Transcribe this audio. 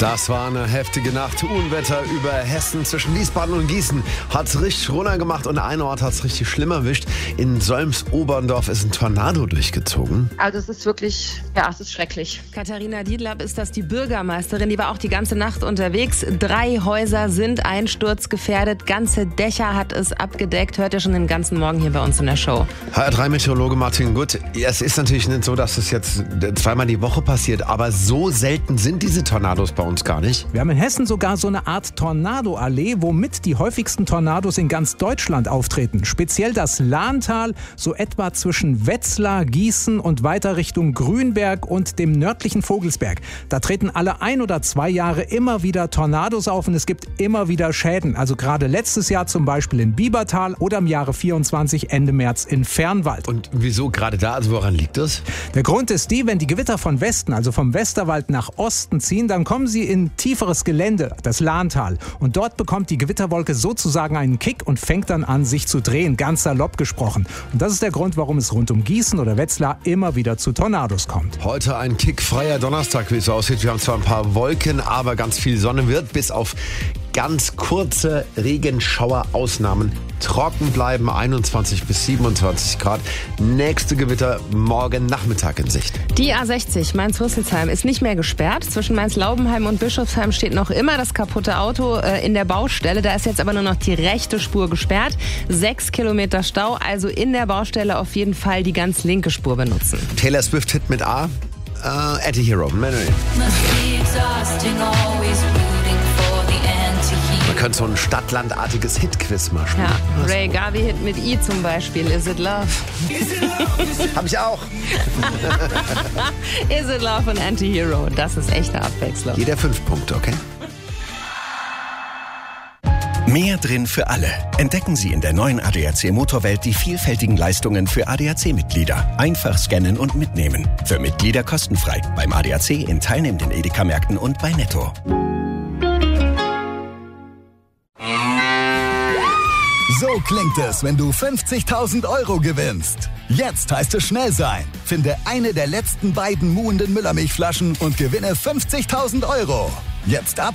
Das war eine heftige Nacht. Unwetter über Hessen zwischen Wiesbaden und Gießen. Hat's richtig runtergemacht und ein Ort hat's richtig schlimm erwischt. In Solms-Oberndorf ist ein Tornado durchgezogen. Also es ist wirklich, ja, es ist schrecklich. Katharina Diedlab ist das, die Bürgermeisterin. Die war auch die ganze Nacht unterwegs. 3 Häuser sind einsturzgefährdet. Ganze Dächer hat es abgedeckt. Hört ihr schon den ganzen Morgen hier bei uns in der Show. HR3-Meteorologe Martin Gutt. Es ist natürlich nicht so, dass es jetzt zweimal die Woche passiert, aber so selten sind diese Tornados bei uns gar nicht. Wir haben in Hessen sogar so eine Art Tornado-Allee, womit die häufigsten Tornados in ganz Deutschland auftreten. Speziell das Lahntal, so etwa zwischen Wetzlar, Gießen und weiter Richtung Grünberg und dem nördlichen Vogelsberg. Da treten alle 1 oder 2 Jahre immer wieder Tornados auf und es gibt immer wieder Schäden. Also gerade letztes Jahr zum Beispiel in Biebertal oder im Jahre 24 Ende März in Fernwald. Und wieso gerade da? Also woran liegt das? Der Grund ist wenn die Gewitter von Westen, also vom Westerwald nach Osten ziehen, dann kommen sie in tieferes Gelände, das Lahntal. Und dort bekommt die Gewitterwolke sozusagen einen Kick und fängt dann an, sich zu drehen, ganz salopp gesprochen. Und das ist der Grund, warum es rund um Gießen oder Wetzlar immer wieder zu Tornados kommt. Heute ein kickfreier Donnerstag, wie es aussieht. Wir haben zwar ein paar Wolken, aber ganz viel Sonne wird bis auf ganz kurze Regenschauer-Ausnahmen trocken bleiben, 21 bis 27 Grad. Nächste Gewitter morgen Nachmittag in Sicht. Die A60 Mainz-Rüsselsheim ist nicht mehr gesperrt. Zwischen Mainz-Laubenheim und Bischofsheim steht noch immer das kaputte Auto in der Baustelle. Da ist jetzt aber nur noch die rechte Spur gesperrt. 6 Kilometer Stau, also in der Baustelle auf jeden Fall die ganz linke Spur benutzen. Taylor Swift Hit mit A, Anti-Hero, Manuel. Man könnte so ein stadtlandartiges Hit-Quiz mal spielen. Ja, Ray Garvey-Hit mit I zum Beispiel. Is it love? Hab ich auch. Is it love und Anti-Hero. Das ist echte Abwechslung. Jeder 5 Punkte, okay? Mehr drin für alle. Entdecken Sie in der neuen ADAC Motorwelt die vielfältigen Leistungen für ADAC-Mitglieder. Einfach scannen und mitnehmen. Für Mitglieder kostenfrei. Beim ADAC in teilnehmenden Edeka-Märkten und bei Netto. So klingt es, wenn du 50.000 Euro gewinnst. Jetzt heißt es schnell sein. Finde eine der letzten beiden Muhenden Müllermilchflaschen und gewinne 50.000 Euro. Jetzt ab